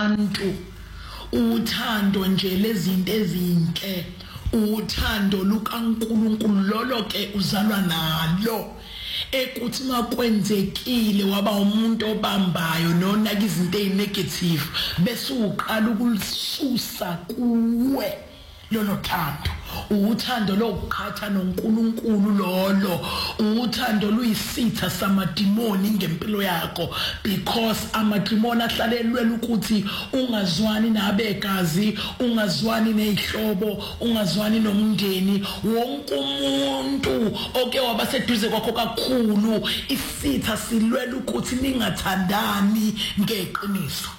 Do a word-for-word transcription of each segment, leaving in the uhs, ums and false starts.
labantu, uthando nje lezinto ezinhle, uthando lukaNkulunkulu lolo ke uzalwa nalo. Ekuthi makwenzekile waba umuntu obambayo nonaka izinto ezinegative bese uqala ukulisusa kuwe lolo thando. Uthando lokuqhatha noNkulunkulu lolo, uthando luyisitha samadimoni ngempilo yakho, because amadimoni ahlalelwe ukuthi ungazwani nabegazi, ungazwani nezihlobo, ungazwani nomndeni. Wonke umuntu oke wabaseduze kwakho kakhulu isitha silwela ukuthi ningathandani ngeqiniso.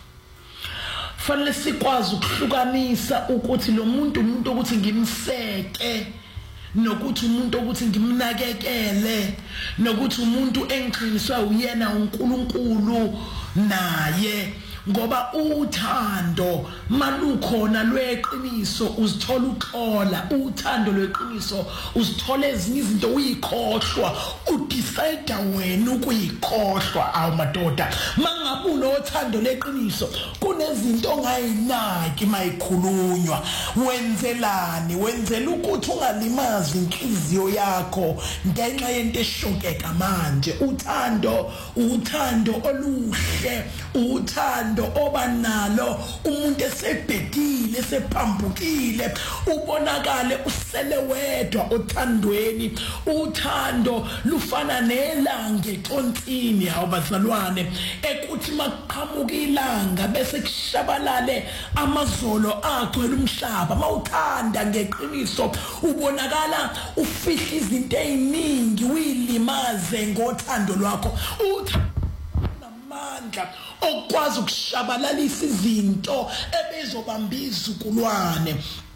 Fanele sikwazi ukuhlukanisa ukuthi lo muntu umuntu ukuthi ngimseke, nokuthi umuntu ukuthi ngimnakekele, nokuthi umuntu engiqiniswe uyena uNkulunkulu naye. Ngoba uthando malukhona lweqiniso uzithola uxola, uthando lweqiniso uzithola ezinye izinto uyikhohlwa, udecide wena ukuyikhohlwa. Awu madoda, mangabe unothando leqiniso kunezinto ongayinaki mayikhulunywa. Wenzelani? Wenzela ukuthi ungalimazi inhliziyo yakho ngenxa yento eshokeka manje. Uthando, uthando oluhle, uthando oba nalo umuntu esebhekile, esephambukile, ubonakale usele wedwa othandweni. Uthando lufana nelanga eqonsini, hawu bazalwane, ekuthi maqhamuka ilanga bese kushabalale amazolo agcwele umhlaba. Mawuthanda ngeqiniso ubonakala ufihla izinto eziningi, uyilimaze ngothando lwakho. Uthando namandla okwazi ukushabalalisa izinto ebezobamba izukulwane.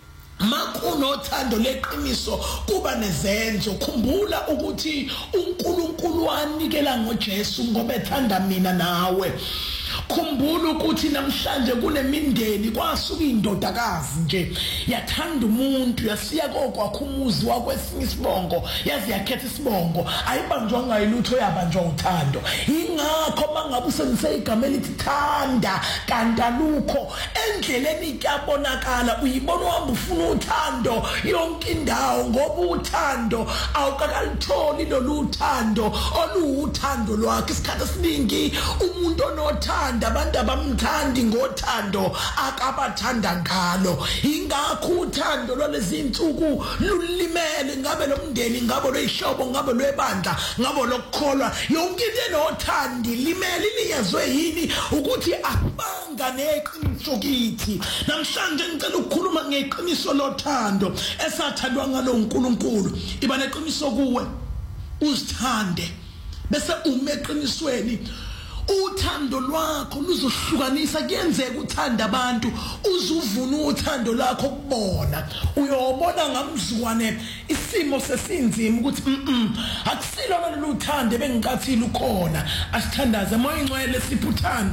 Makunothando leqiniso kuba nezenzo. Khumbula ukuthi uNkulunkulu wanikela ngoJesu ngoba ethanda mina nawe. Khumbula ukuthi namhlanje kunemindeni kwasuka indodakazi nje yathanda umuntu, yasiya kokwakho umuzi wakwesinye isibongo, yazi yakhetha isibongo, ayibanjwa ngayilutho, yabanjwa uthando. Ingakho mangabe usebenzise igama elithi thanda kanti alukho endleleni kuyabonakala, uyibona uhamba ufuna uthando yonke indawo, ngoba uthando awukakalitholi lolu uthando oluwuthando lwakhe. Isikhathi esiningi umuntu onothando abantu abamthandi ngothando akabathanda ngalo. Ingakho uthando lwalezi insuku lulimele, ngabe lo mndeni, ngabe lwehlobo, ngabe lwebandla, ngabe lokukholwa, yonke into enothandi limele. Liyezwe yini ukuthi abanga neqiniso kithi? Namhlanje ngicela ukukhuluma ngeqiniso lothando esathandwa ngalo uNkulunkulu. Iba neqiniso kuwe, uzithande, bese umeqinisweni uthando lwakho luzohlukanisa. Kuyenzeka uthanda abantu uzuvuna uthando lwakho kubona, uyobona ngamzwane isimo sesinzima ukuthi mhm akusilona lolu thando bengikathile ukhona. Asithandaze moya ingcwele siphuthanda.